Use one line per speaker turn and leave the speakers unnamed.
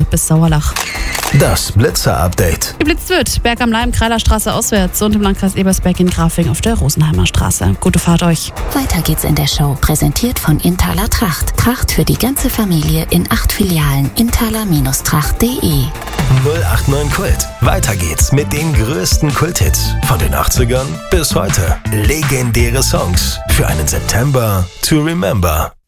bis Sauerlach.
Das Blitzer-Update.
Geblitzt wird Berg am Leim, Kreilerstraße auswärts und im Landkreis Ebersberg in Grafing auf der Rosenheimer Straße. Gute Fahrt euch.
Weiter geht's in der Show. Präsentiert von Inthaler Tracht. Tracht für die ganze Familie in 8 Filialen. Inthaler-Tracht.de
089 Kult. Weiter geht's mit den größten Kulthits. Von den 80ern bis heute. Legendäre Songs für einen September to remember.